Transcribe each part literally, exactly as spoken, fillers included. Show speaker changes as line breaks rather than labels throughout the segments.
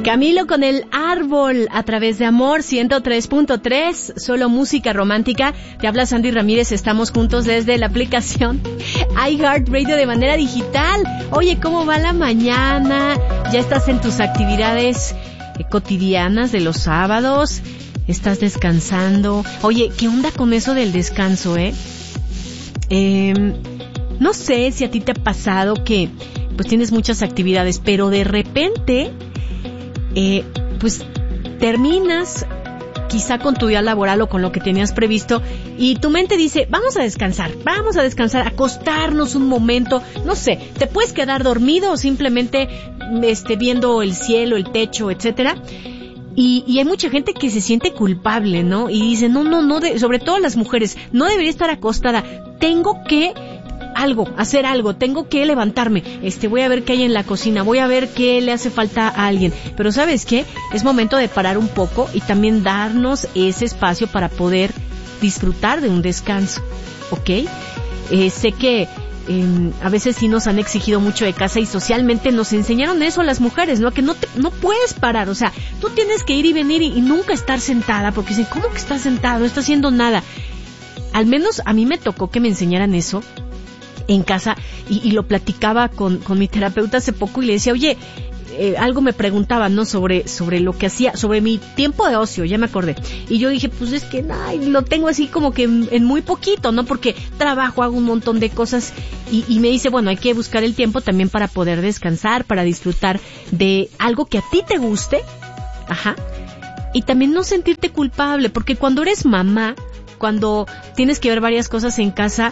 Camilo con El Árbol a través de Amor ciento tres punto tres, solo música romántica. Te habla Sandy Ramírez, estamos juntos desde la aplicación iHeartRadio de manera digital. Oye, ¿cómo va la mañana? ¿Ya estás en tus actividades eh, cotidianas de los sábados? ¿Estás descansando? Oye, ¿qué onda con eso del descanso, eh? Eh, no sé si a ti te ha pasado que pues tienes muchas actividades, pero de repente Eh, pues terminas quizá con tu día laboral o con lo que tenías previsto y tu mente dice, vamos a descansar, vamos a descansar, acostarnos un momento, no sé, te puedes quedar dormido o simplemente este, viendo el cielo, el techo, etcétera. Y, y hay mucha gente que se siente culpable, ¿no? Y dice, no, no, no, de, sobre todo las mujeres, no debería estar acostada, tengo que algo, hacer algo, tengo que levantarme, este, voy a ver qué hay en la cocina, voy a ver qué le hace falta a alguien, pero ¿sabes qué? Es momento de parar un poco y también darnos ese espacio para poder disfrutar de un descanso, ¿ok? Eh, sé que eh, a veces sí nos han exigido mucho de casa y socialmente nos enseñaron eso a las mujeres, ¿no? Que no te, no puedes parar, o sea, tú tienes que ir y venir y, y nunca estar sentada, porque dicen, ¿cómo que estás sentado? No estás haciendo nada. Al menos a mí me tocó que me enseñaran eso en casa y, y lo platicaba con, con mi terapeuta hace poco y le decía, oye, eh, algo me preguntaba, ¿no? Sobre, sobre lo que hacía, sobre mi tiempo de ocio, ya me acordé. Y yo dije, pues es que, ay, lo tengo así como que en, en muy poquito, ¿no? Porque trabajo, hago un montón de cosas y, y me dice, bueno, hay que buscar el tiempo también para poder descansar, para disfrutar de algo que a ti te guste, ajá, y también no sentirte culpable, porque cuando eres mamá, cuando tienes que ver varias cosas en casa,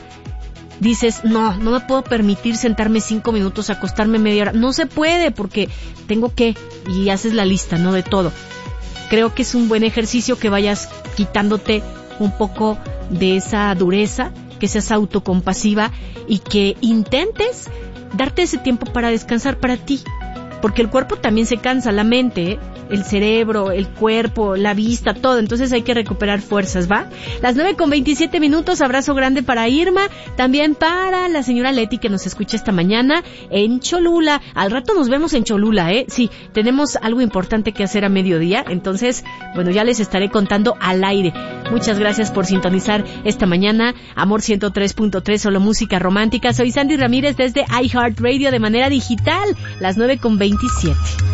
dices, no, no me puedo permitir sentarme cinco minutos, acostarme media hora. No se puede porque tengo que, y haces la lista, ¿no? De todo. Creo que es un buen ejercicio que vayas quitándote un poco de esa dureza, que seas autocompasiva y que intentes darte ese tiempo para descansar para ti. Porque el cuerpo también se cansa, la mente, ¿eh? El cerebro, el cuerpo, la vista, todo. Entonces hay que recuperar fuerzas, ¿va? Las nueve con veintisiete minutos, abrazo grande para Irma, también para la señora Leti que nos escucha esta mañana en Cholula. Al rato nos vemos en Cholula, ¿eh? Sí, tenemos algo importante que hacer a mediodía, entonces, bueno, ya les estaré contando al aire. Muchas gracias por sintonizar esta mañana. Amor ciento tres punto tres, solo música romántica. Soy Sandy Ramírez desde iHeartRadio de manera digital. Las nueve con veintisiete.